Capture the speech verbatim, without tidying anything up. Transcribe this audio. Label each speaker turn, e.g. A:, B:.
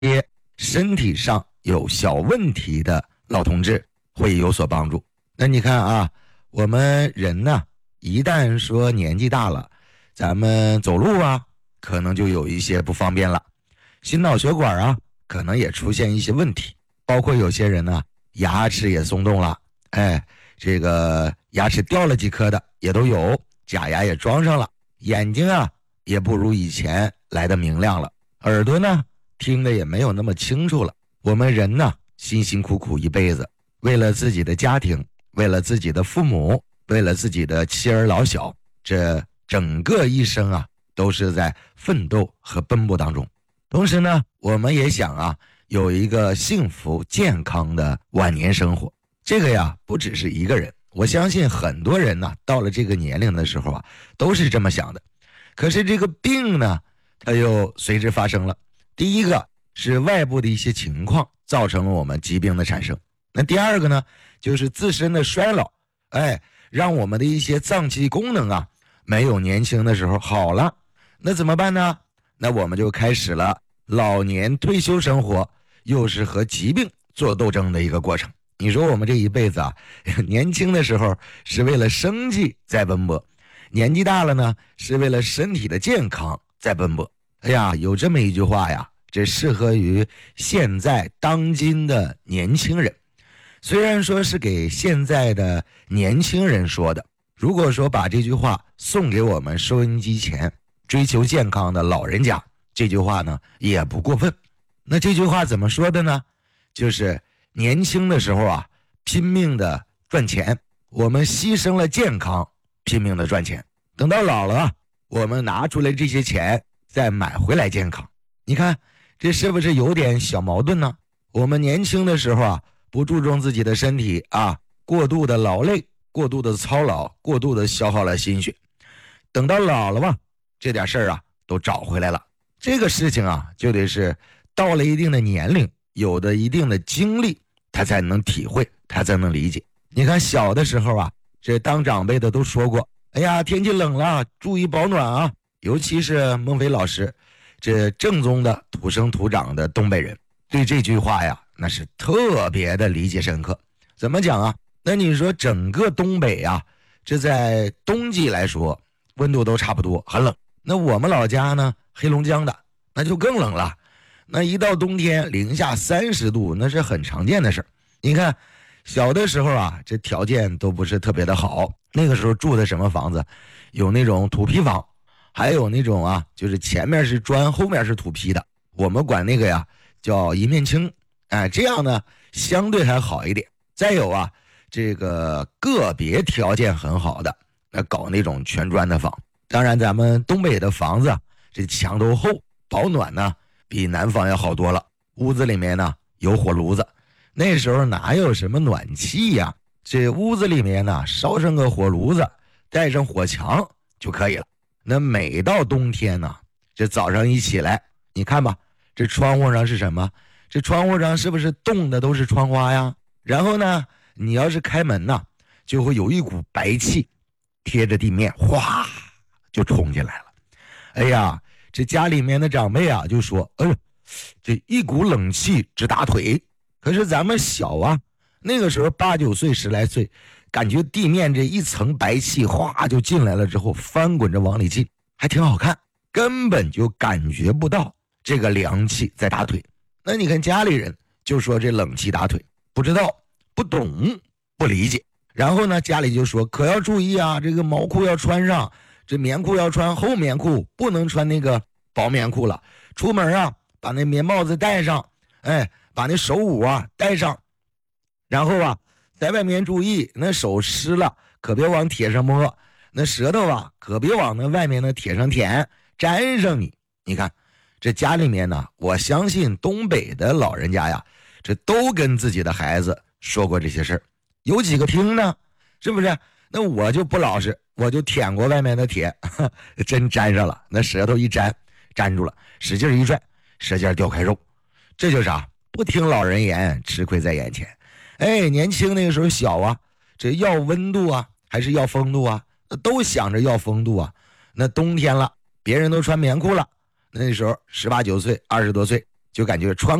A: 些身体上有小问题的老同志会有所帮助。那你看啊，我们人呢，一旦说年纪大了，咱们走路啊，可能就有一些不方便了，心脑血管啊，可能也出现一些问题，包括有些人呢，牙齿也松动了，哎，这个牙齿掉了几颗的也都有，假牙也装上了，眼睛啊也不如以前来的明亮了，耳朵呢听得也没有那么清楚了。我们人呢，辛辛苦苦一辈子，为了自己的家庭，为了自己的父母，为了自己的妻儿老小，这整个一生啊，都是在奋斗和奔波当中。同时呢，我们也想啊，有一个幸福健康的晚年生活。这个呀，不只是一个人，我相信很多人呢，到了这个年龄的时候啊，都是这么想的。可是这个病呢，它又随之发生了。第一个是外部的一些情况造成了我们疾病的产生，那第二个呢，就是自身的衰老，哎，让我们的一些脏器功能啊，没有年轻的时候好了。那怎么办呢？那我们就开始了老年退休生活，又是和疾病做斗争的一个过程。你说我们这一辈子啊，年轻的时候是为了生计在奔波，年纪大了呢，是为了身体的健康在奔波。哎呀，有这么一句话呀，这适合于现在当今的年轻人。虽然说是给现在的年轻人说的，如果说把这句话送给我们收音机前追求健康的老人家，这句话呢也不过分。那这句话怎么说的呢？就是年轻的时候啊，拼命的赚钱，我们牺牲了健康，拼命的赚钱。等到老了，我们拿出来这些钱再买回来健康。你看这是不是有点小矛盾呢？我们年轻的时候啊，不注重自己的身体啊，过度的劳累，过度的操劳，过度的消耗了心血。等到老了吧，这点事儿啊都找回来了。这个事情啊，就得是到了一定的年龄，有的一定的经历，他才能体会，他才能理解。你看小的时候啊，这当长辈的都说过，哎呀，天气冷了，注意保暖啊。尤其是孟非老师，这正宗的土生土长的东北人，对这句话呀，那是特别的理解深刻。怎么讲啊？那你说整个东北啊，这在冬季来说温度都差不多，很冷。那我们老家呢，黑龙江的，那就更冷了。那一到冬天零下三十度，那是很常见的事。你看小的时候啊，这条件都不是特别的好，那个时候住的什么房子，有那种土坯房，还有那种啊，就是前面是砖，后面是土坯的，我们管那个呀叫一面青。哎，这样呢相对还好一点。再有啊，这个个别条件很好的，那搞那种全砖的房。当然咱们东北的房子啊，这墙都厚，保暖呢比南方要好多了。屋子里面呢有火炉子，那时候哪有什么暖气呀，这屋子里面呢烧上个火炉子，带上火墙就可以了。那每到冬天呢，这早上一起来，你看吧，这窗户上是什么？这窗户上是不是冻的都是窗花呀？然后呢，你要是开门呢，就会有一股白气贴着地面，哗就冲进来了。哎呀，这家里面的长辈啊就说，哎呦，这一股冷气直打腿。可是咱们小啊，那个时候八九岁十来岁，感觉地面这一层白气哗就进来了之后，翻滚着往里进，还挺好看，根本就感觉不到这个凉气在打腿。那你看家里人就说这冷气打腿，不知道，不懂，不理解。然后呢，家里就说可要注意啊，这个毛裤要穿上，这棉裤要穿厚棉裤，不能穿那个薄棉裤了。出门啊，把那棉帽子戴上，哎，把那手捂啊戴上。然后啊，在外面注意，那手湿了可别往铁上摸，那舌头啊可别往那外面的铁上舔，粘上你。你看这家里面呢，我相信东北的老人家呀，这都跟自己的孩子说过这些事儿。有几个听呢？是不是？那我就不老实，我就舔过外面的铁，真粘上了，那舌头一粘粘住了，使劲一拽，舌尖掉开肉。这就是啥？不听老人言，吃亏在眼前。哎，年轻那个时候小啊，这要温度啊还是要风度啊，都想着要风度啊。那冬天了，别人都穿棉裤了，那时候十八九岁二十多岁， 就感觉穿